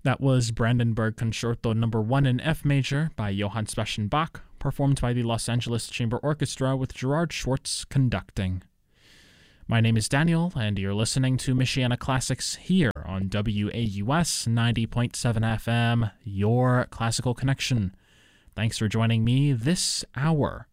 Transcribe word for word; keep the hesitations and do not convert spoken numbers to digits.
That was Brandenburg Concerto Number one in F major by Johann Sebastian Bach, performed by the Los Angeles Chamber Orchestra with Gerard Schwartz conducting. My name is Daniel, and you're listening to Michiana Classics here on W A U S ninety point seven F M, your classical connection. Thanks for joining me this hour.